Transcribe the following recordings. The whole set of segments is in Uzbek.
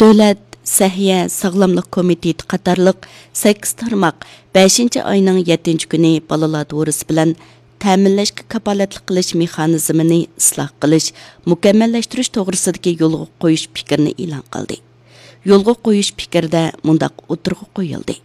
Dövlət Səhiyyə Sağlamlıq Komiteti qatarlıq 8 tarmaq 5 ayının 7 günü balalar doğrusu bilan ta'minlashga kapolatlik qilish mexanizmini isloh qilish, mukammallashtirish to'g'risidagi yo'lga qo'yish fikrini e'lon qildi. Yo'lga qo'yish fikrda mundaq o'tirg'i qo'yildi.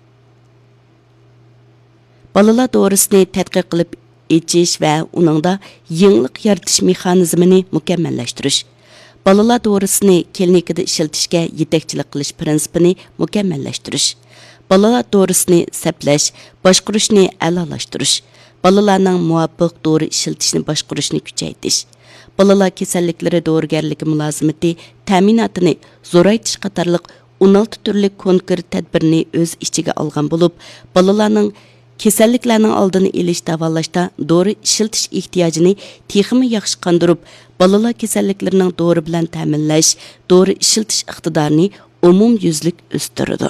Balalar to'g'risini tadqiq qilib echish va uningda yangilik yaratish mexanizmini mukammallashtirish, balalar to'g'risini klinikada ishlatishga yetakchilik qilish prinsipini mukammallashtirish, balalar to'g'risini saplash, boshqarishni a'lolashtirish, balalarning muvofiq to'g'ri ishlatishni boshqarishni kuchaytirish, balalar kasalliklari dorigarligi mulozimati ta'minotini zo'raytirish qatorliq 16 turli konkret tadbirni o'z ichiga olgan bo'lib, balalarning kasalliklarning oldini olish davolashda dori ishiltish ehtiyojini texmi yaxshi qondirib, balalar kasalliklarining dori bilan ta'minlash, dori ishiltish iqtidorini umumyuzlik o'stirdi.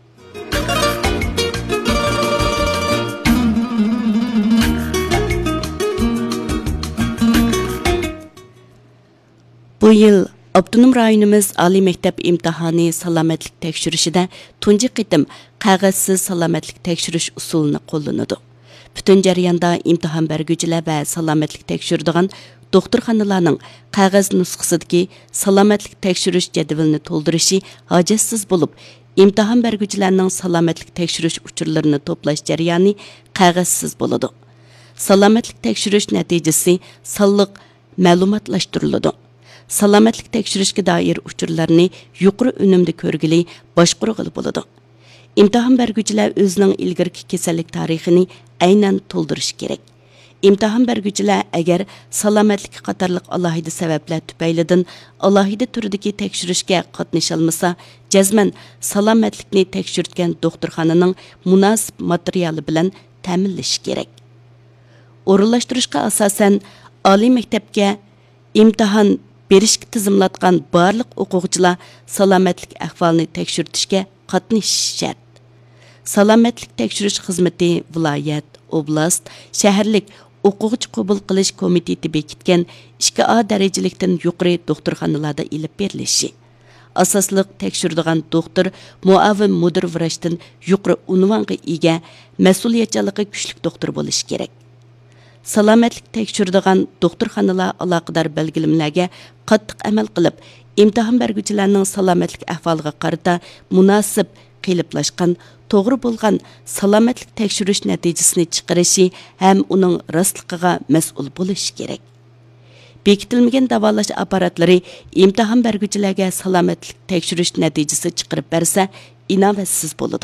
Bu yil Abdunum rayonimiz oliy maktab imtihoni salomatlik tekshirishida tunji qitim qog'ozsiz salomatlik tekshirish usulini qo'llanadi. Butun jarayonda imtihon berguvchilar va salomatlik tekshiradigan doktorxonalarning qog'oz nusxasidagi salomatlik tekshirish jadvalini to'ldirishi hojatsiz bo'lib, imtihon berguvchilarning salomatlik tekshirish uchurlarini to'plash jarayoni qog'ozsiz bo'ladi. Salomatlik tekshirish natijasi sonliq ma'lumotlashtiriladi. Salomatlik tekshirishga doir uchurlarni yuqori unumda ko'rgili boshqarg'ili bo'ladi. Imtihon berguvchilar o'zining ilgirki kasallik tarixini aynan to'ldirish kerak. Imtihon berguvchilar agar salomatlik qatorliq alohida sabablar tufaylidan alohida turdagi tekshirishga qatnasha olmasa, jazman salomatlikni tekshirtgan doktorxonaning munosib materiali bilan ta'minlash kerak. O'rinlashtirishga asosan oliy maktabga imtihon berishga tizimlatgan barliq o'quvchilar salomatlik ahvolini tekshirtishga qatnashishi shart. Salomatlik tekshirish xizmati viloyat, oblast, shaharlik o'quvchi qabul qilish komiteti bekitgan 2A darajalikdan yuqori doktorxonalarda ilib berilishi. Asosliq tekshiradigan doktor muavin mudir vrachdan yuqori unvonga ega mas'uliyatchanligi kuchli doktor bo'lishi kerak. Salomatlik tekshiradigan doktorxonalar aloqador belgilamlarga qattiq amal qilib, imtihon berguvchilarning salomatlik ahvoliga qarata munosib qiliplashgan, to'g'ri bo'lgan salomatlik tekshirish natijasini chiqarishi ham uning rostligiga mas'ul bo'lishi kerak. Bekitilmagan davolash apparatlari imtihon berguvchilarga salomatlik tekshirish natijasi chiqarib bersa, inovatsiz bo'ladi.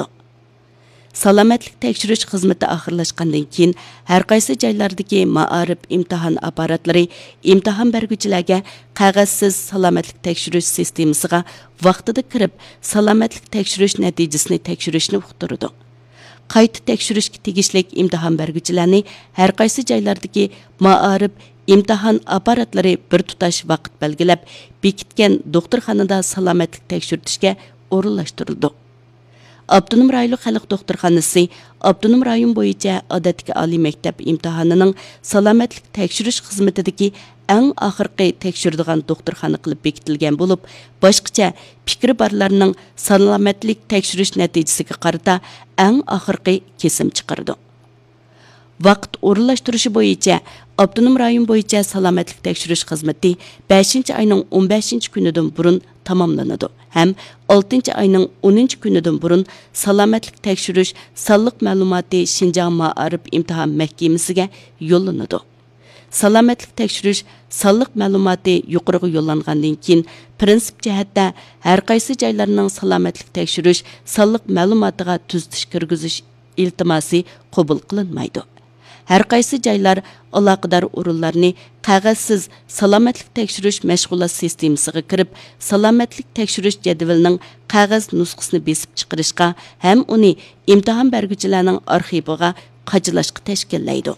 Salomatlik tekshirish xizmati oxirlashgandan keyin har qaysi joylardagi ma'arif imtihon apparatlari imtihon berguvchilarga qog'ozsiz salomatlik tekshirish sistemasiga vaqtida kirib, salomatlik tekshirish natijasini tekshirishni uqtirdi. Qayta tekshirishga tegishli imtihon berguvchilarni har qaysi joylardagi ma'arif imtihon apparatlari bir tutash vaqt belgilab, bekitgan doktorxonada salomatlik tekshirtishga o'rinlashtirildi. Abdunum rayonlik xalq doktorxonasi Abdunum rayon bo'yicha odatdagi oliy maktab imtihonining salomatlik tekshirish xizmatidagi eng oxirgi tekshiradigan doktorxona qilib bekitilgan bo'lib, boshqacha fikri borlarning salomatlik tekshirish natijasiga qarata eng oxirgi kesim chiqardi. Vaqt o'rinlashtirishi bo'yicha Abdunum rayon bo'yicha salomatlik tekshirish xizmati 5 ayning 15 kunidan burun tamomlanadi. Ham 6 ayning 10 kunidan burun salomatlik tekshirish sonliq ma'lumoti Xinjiang ma'arif imtihon mahkamasiga yo'llanadi. Salomatlik tekshirish sonliq ma'lumoti yuqoriga yo'llangandan keyin prinsip jihatda har qaysi joylarning salomatlik tekshirish sonliq ma'lumotiga tuzatish kirgizish iltimosi qabul qilinmaydi. Har qaysi joylar aloqador o'rinlarni qog'ozsiz salomatlik tekshirish mashg'ulot sistemasiga kirib, salomatlik tekshirish jadvalining qog'oz nusxasini besib chiqarishga ham uni imtihon berguvchilarning arxiviga qajilashga tashkillaydi.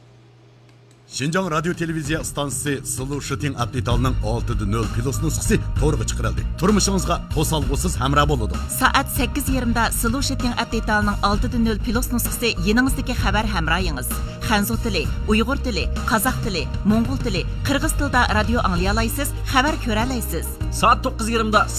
Xinjiang radio televiziya stansiyasi Sılu Şiting Abditalning 6.0 pilos nusxasi to'g'ri chiqarildi. Turmushingizga to'salg'usiz hamroh bo'ladi. Soat 8:20da Sılu Şiting Abditalning 6.0 pilos nusxasi yeningizdagi xabar hamrohingiz. Xanzu tili, Uyg'ur tili, Qozoq tili, Mo'ng'ul tili, Qirg'iz tilida radio anglay olasiz, xabar ko'ra olasiz. Soat 9:20da